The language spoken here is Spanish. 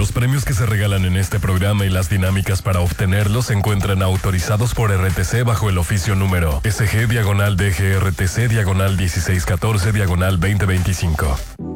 Los premios que se regalan en este programa y las dinámicas para obtenerlos se encuentran autorizados por RTC bajo el oficio número SG-DGRTC-1614-2025.